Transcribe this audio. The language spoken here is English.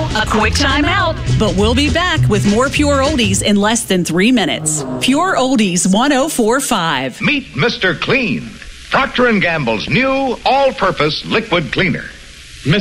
now, a quick time out. But we'll be back with more Pure Oldies in less than 3 minutes. Pure Oldies 104.5. Meet Mr. Clean, Procter & Gamble's new all-purpose liquid cleaner.